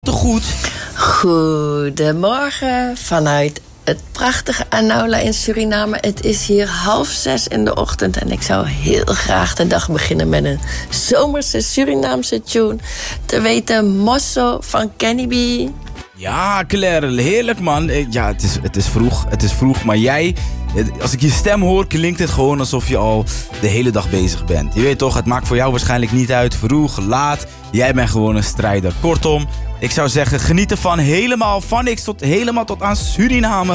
Te goed. Goedemorgen vanuit het prachtige Anaula in Suriname. Het is hier 5:30 in de ochtend en ik zou heel graag de dag beginnen met een zomerse Surinaamse tune. Te weten Mosso van Kenny B. Ja, Claire, heerlijk man. Ja, het is vroeg, maar jij... Als ik je stem hoor, klinkt het gewoon alsof je al de hele dag bezig bent. Je weet toch, het maakt voor jou waarschijnlijk niet uit, vroeg, laat. Jij bent gewoon een strijder. Kortom, ik zou zeggen, geniet ervan helemaal van niks tot aan Suriname.